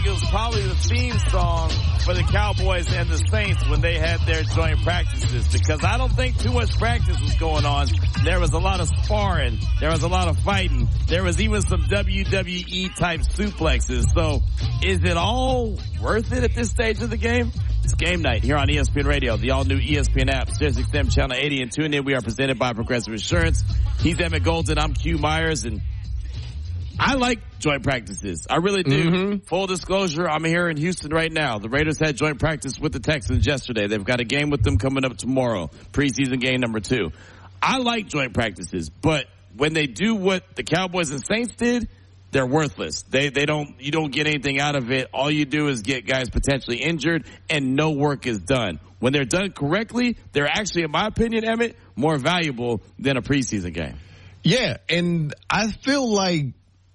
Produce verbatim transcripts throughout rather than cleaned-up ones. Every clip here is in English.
it was probably the theme song for the Cowboys and the Saints when they had their joint practices, because I don't think too much practice was going on. There was a lot of sparring. There was a lot of fighting. There was even some W W E type suplexes. So is it all worth it at this stage of the game? It's game night here on E S P N Radio, the all-new E S P N app, Sirius X M Channel eighty, and tune in. We are presented by Progressive Insurance. He's Emmett Golden. I'm Q Myers, and I like joint practices. I really do. Mm-hmm. Full disclosure, I'm here in Houston right now. The Raiders had joint practice with the Texans yesterday. They've got a game with them coming up tomorrow, preseason game number two. I like joint practices, but when they do what the Cowboys and Saints did, they're worthless. They they don't you don't get anything out of it. All you do is get guys potentially injured, and no work is done. When they're done correctly, they're actually, in my opinion, Emmett, more valuable than a preseason game. Yeah, and I feel like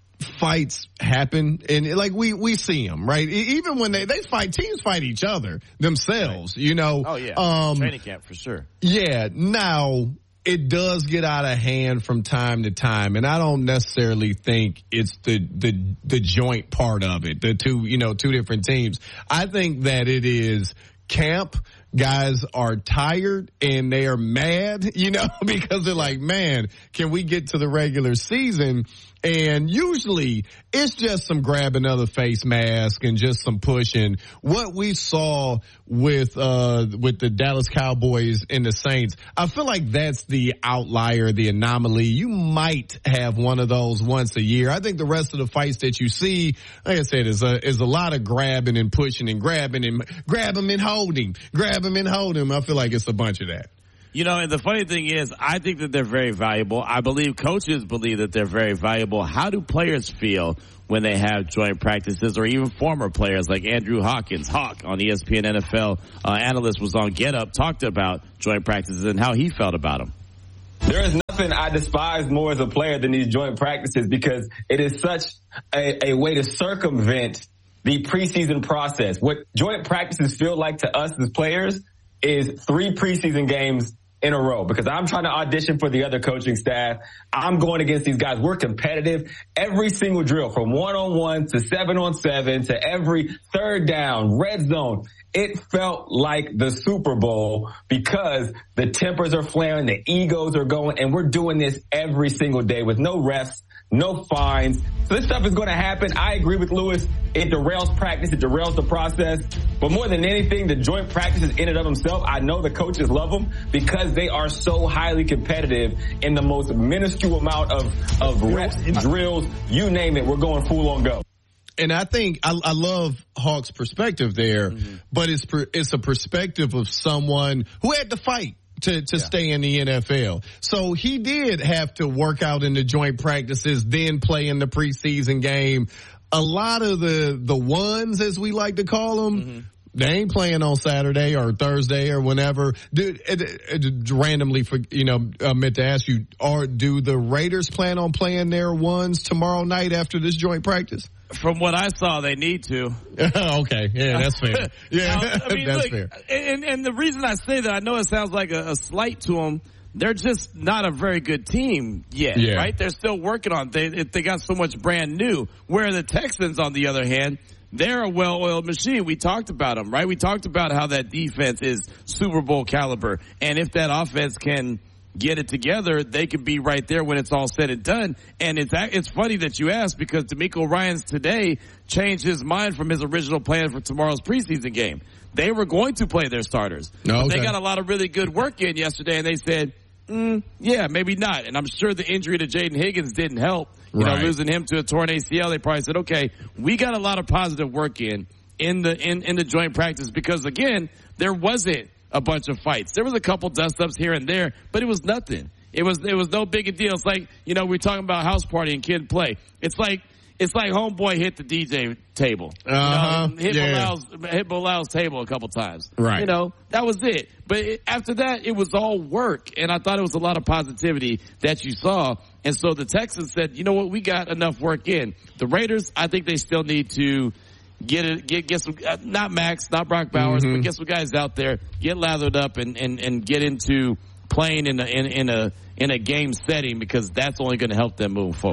fights happen, and like we we see them, right? Even when they they fight, teams fight each other themselves, right. You know. Oh yeah, um, training camp for sure. Yeah, now it does get out of hand from time to time, and I don't necessarily think it's the the the joint part of it, the two you know two different teams. I think that it is camp. Guys are tired and they are mad, you know, because they're like, man, can we get to the regular season? And usually it's just some grab another face mask and just some pushing. What we saw with, uh, with the Dallas Cowboys and the Saints, I feel like that's the outlier, the anomaly. You might have one of those once a year. I think the rest of the fights that you see, like I said, is a, is a lot of grabbing and pushing and grabbing and grab them and holding, grab them and hold them. I feel like it's a bunch of that. You know, and the funny thing is, I think that they're very valuable. I believe coaches believe that they're very valuable. How do players feel when they have joint practices, or even former players like Andrew Hawkins, Hawk, on E S P N N F L uh, analyst, was on Get Up, talked about joint practices and how he felt about them. There is nothing I despise more as a player than these joint practices, because it is such a, a way to circumvent the preseason process. What joint practices feel like to us as players is three preseason games in a row, because I'm trying to audition for the other coaching staff. I'm going against these guys. We're competitive. Every single drill, from one-on-one to seven-on-seven to every third down, red zone, it felt like the Super Bowl, because the tempers are flaring, the egos are going, and we're doing this every single day with no refs, no fines. So this stuff is going to happen. I agree with Lewis. It derails practice. It derails the process. But more than anything, the joint practices in and of themselves, I know the coaches love them because they are so highly competitive in the most minuscule amount of, of reps, drills, you name it. We're going full on go. And I think I, I love Hawk's perspective there, mm-hmm. but it's per, it's a perspective of someone who had to fight to, to yeah. stay in the N F L. So he did have to work out in the joint practices, then play in the preseason game. A lot of the, the ones, as we like to call them, mm-hmm. they ain't playing on Saturday or Thursday or whenever. Dude, it, it, it, randomly, for, you know, I meant to ask you, are, do the Raiders plan on playing their ones tomorrow night after this joint practice? From what I saw, they need to. Okay, yeah, that's fair. Yeah, now, I mean, that's look, fair. And, and the reason I say that, I know it sounds like a, a slight to them. They're just not a very good team yet, yeah. right? They're still working on it. They, they got so much brand new. Where the Texans, on the other hand, they're a well-oiled machine. We talked about them, right? We talked about how that defense is Super Bowl caliber. And if that offense can get it together, they could be right there when it's all said and done. And it's it's funny that you asked, because DeMeco Ryans today changed his mind from his original plan for tomorrow's preseason game. They were going to play their starters. Oh, okay. They got a lot of really good work in yesterday, and they said, mm, yeah, maybe not. And I'm sure the injury to Jaden Higgins didn't help. You right. know, losing him to a torn A C L, they probably said, okay, we got a lot of positive work in in the in, in the joint practice, because, again, there wasn't a bunch of fights. There was a couple dust-ups here and there, but it was nothing. It was it was no big a deal. It's like, you know, we're talking about house party and kid play. It's like it's like homeboy hit the D J table. Uh-huh. You know, hit, yeah. Bilal's, hit Bilal's table a couple times. Right. You know, that was it. But it, after that, it was all work, and I thought it was a lot of positivity that you saw. And so the Texans said, you know what, we got enough work in. The Raiders, I think they still need to Get it, get get some, uh, not Max, not Brock Bowers, mm-hmm. but get some guys out there, get lathered up, and, and, and get into playing in a in, in a in a game setting, because that's only going to help them move forward.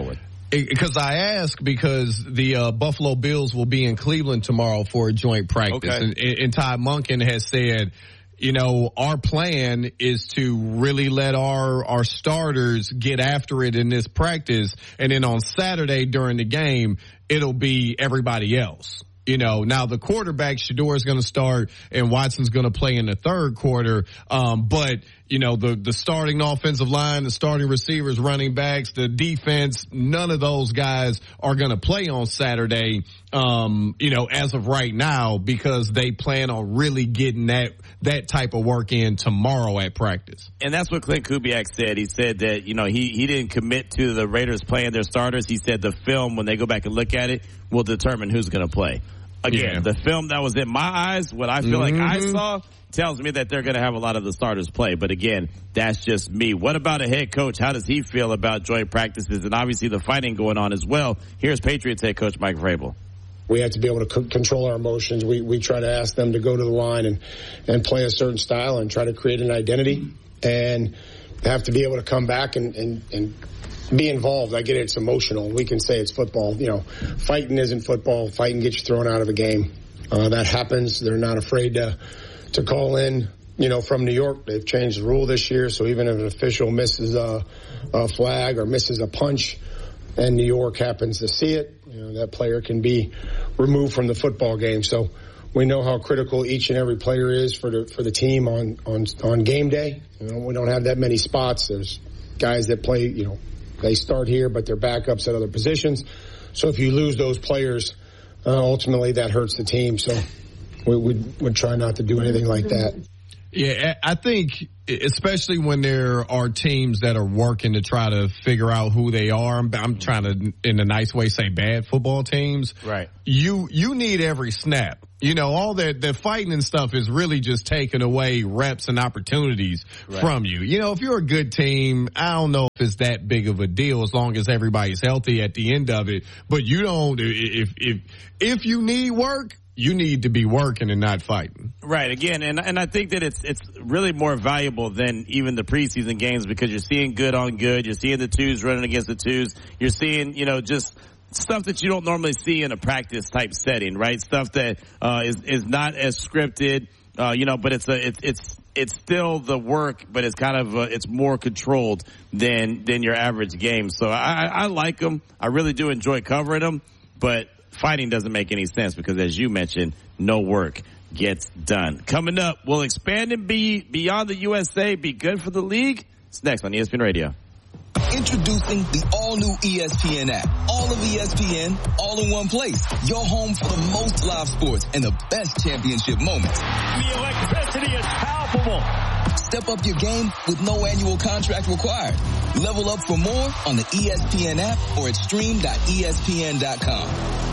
Because I ask because the uh, Buffalo Bills will be in Cleveland tomorrow for a joint practice. Okay. And, and Todd Monken has said, you know, our plan is to really let our, our starters get after it in this practice. And then on Saturday during the game, it'll be everybody else. You know, now the quarterback, Shedeur, is going to start and Watson's going to play in the third quarter. Um, but, you know, the, the starting offensive line, the starting receivers, running backs, the defense, none of those guys are going to play on Saturday, um, you know, as of right now, because they plan on really getting that, that type of work in tomorrow at practice. And that's what Clint Kubiak said. He said that, you know, he, he didn't commit to the Raiders playing their starters. He said the film, when they go back and look at it, will determine who's going to play. Again, yeah. The film that was in my eyes, what I feel mm-hmm. like I saw, tells me that they're going to have a lot of the starters play. But again, that's just me. What about a head coach? How does he feel about joint practices and obviously the fighting going on as well? Here's Patriots head coach Mike Vrabel. We have to be able to c- control our emotions. We we try to ask them to go to the line and, and play a certain style and try to create an identity, and have to be able to come back and, and, and be involved. I get it, it's emotional. We can say it's football. You know, fighting isn't football. Fighting gets you thrown out of a game. Uh, that happens. They're not afraid to to call in, you know, from New York. They've changed the rule this year, so even if an official misses a, a flag or misses a punch and New York happens to see it, you know, that player can be removed from the football game. So we know how critical each and every player is for the for the team on, on, on game day. You know, we don't have that many spots. There's guys that play, you know, they start here, but they're backups at other positions. So if you lose those players, uh, ultimately that hurts the team. So we would would try not to do anything like that. Yeah, I think especially when there are teams that are working to try to figure out who they are. I'm, I'm trying to, in a nice way, say bad football teams. Right. You you need every snap. You know, all that the fighting and stuff is really just taking away reps and opportunities right. from you. You know, if you're a good team, I don't know if it's that big of a deal as long as everybody's healthy at the end of it. But you don't, if if if you need work, you need to be working and not fighting. Right. Again, and and I think that it's it's really more valuable than even the preseason games, because you're seeing good on good. You're seeing the twos running against the twos. You're seeing, you know, just stuff that you don't normally see in a practice type setting, right? Stuff that uh, is is not as scripted, uh, you know, but it's a it's it's it's still the work, but it's kind of uh, it's more controlled than than your average game. So I, I like them. I really do enjoy covering them, but fighting doesn't make any sense because, as you mentioned, no work gets done. Coming up, will expand and be beyond the U S A be good for the league? It's next on E S P N Radio. Introducing the all-new E S P N app. All of E S P N, all in one place. Your home for the most live sports and the best championship moments. The electricity is palpable. Step up your game with no annual contract required. Level up for more on the E S P N app or at stream dot E S P N dot com.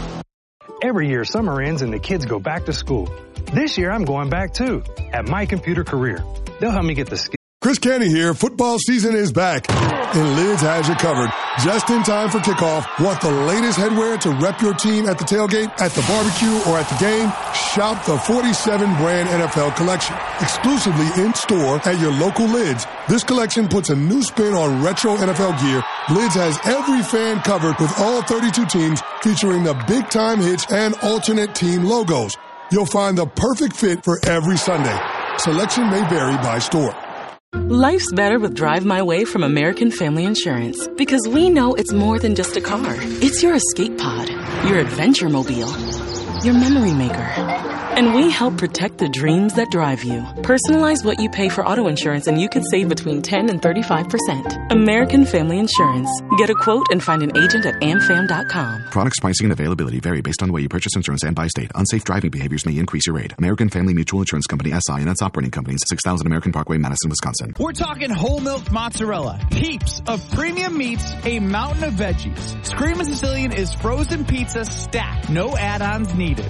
Every year, summer ends and the kids go back to school. This year, I'm going back too, at My Computer Career. They'll help me get the skills. Chris Canty here. Football season is back, and Lids has you covered. Just in time for kickoff. Want the latest headwear to rep your team at the tailgate, at the barbecue, or at the game? Shop the forty-seven brand N F L collection. Exclusively in store at your local Lids. This collection puts a new spin on retro N F L gear. Lids has every fan covered with all thirty-two teams, featuring the big time hits and alternate team logos. You'll find the perfect fit for every Sunday. Selection may vary by store. Life's better with Drive My Way from American Family Insurance, because we know it's more than just a car. It's your escape pod, your adventure mobile, your memory maker. And we help protect the dreams that drive you. Personalize what you pay for auto insurance and you could save between ten and thirty-five percent. American Family Insurance. Get a quote and find an agent at am fam dot com. Products, pricing, and availability vary based on the way you purchase insurance and by state. Unsafe driving behaviors may increase your rate. American Family Mutual Insurance Company, S I and its operating companies, six thousand American Parkway, Madison, Wisconsin. We're talking whole milk mozzarella, heaps of premium meats, a mountain of veggies. Screamin' Sicilian is frozen pizza stacked, no add-ons needed.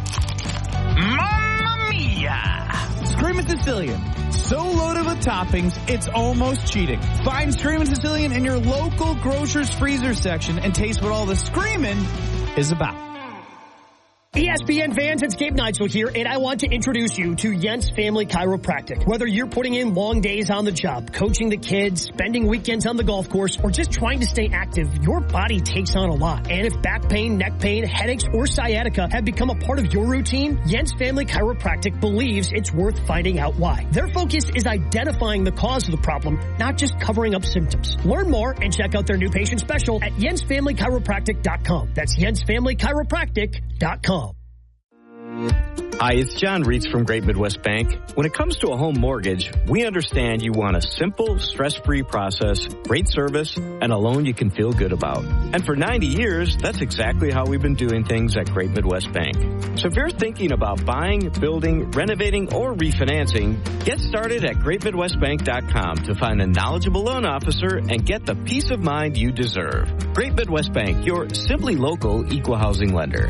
Mamma mia! Screamin' Sicilian, so loaded with toppings, it's almost cheating. Find Screamin' Sicilian in your local grocer's freezer section and taste what all the screamin' is about. E S P N fans, it's Gabe Neitzel here, and I want to introduce you to Jens Family Chiropractic. Whether you're putting in long days on the job, coaching the kids, spending weekends on the golf course, or just trying to stay active, your body takes on a lot. And if back pain, neck pain, headaches, or sciatica have become a part of your routine, Jens Family Chiropractic believes it's worth finding out why. Their focus is identifying the cause of the problem, not just covering up symptoms. Learn more and check out their new patient special at jens family chiropractic dot com. That's jens family chiropractic dot com. Hi, it's John Reitz from Great Midwest Bank. When it comes to a home mortgage, we understand you want a simple, stress-free process, great service, and a loan you can feel good about. And for ninety years, that's exactly how we've been doing things at Great Midwest Bank. So if you're thinking about buying, building, renovating, or refinancing, get started at great midwest bank dot com to find a knowledgeable loan officer and get the peace of mind you deserve. Great Midwest Bank, your simply local equal housing lender.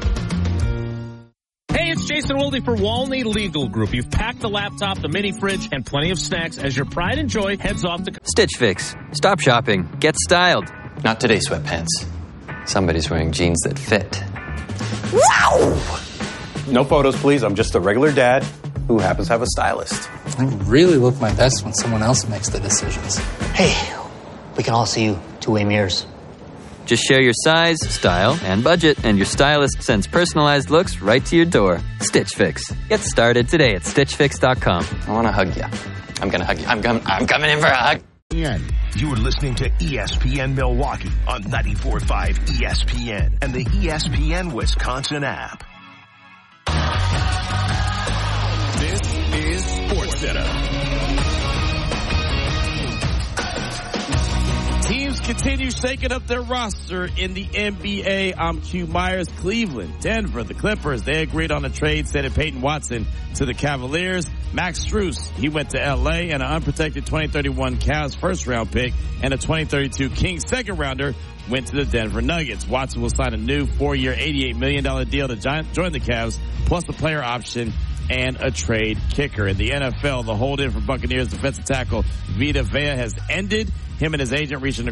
Hey, it's Jason Wilde for Walney Legal Group. You've packed the laptop, the mini fridge, and plenty of snacks as your pride and joy heads off to Stitch Fix. Stop shopping. Get styled. Not today, sweatpants. Somebody's wearing jeans that fit. Wow! No photos, please. I'm just a regular dad who happens to have a stylist. I really look my best when someone else makes the decisions. Hey, we can all see you two-way mirrors. Just share your size, style, and budget, and your stylist sends personalized looks right to your door. Stitch Fix. Get started today at stitch fix dot com. I want to hug you. I'm going to hug you. I'm, com- I'm coming in for a hug. You're listening to E S P N Milwaukee on ninety-four point five E S P N and the E S P N Wisconsin app. This is SportsCenter. Teams continue shaking up their roster in the N B A. I'm Q Myers. Cleveland, Denver, the Clippers. They agreed on a trade sending Peyton Watson to the Cavaliers. Max Strus, he went to L A, and an unprotected twenty thirty-one Cavs first round pick and a twenty thirty-two Kings second rounder went to the Denver Nuggets. Watson will sign a new four-year, eighty-eight million dollars deal to join the Cavs, plus a player option and a trade kicker. In the N F L, the hold-in for Buccaneers defensive tackle Vita Vea has ended. Him and his agent reached an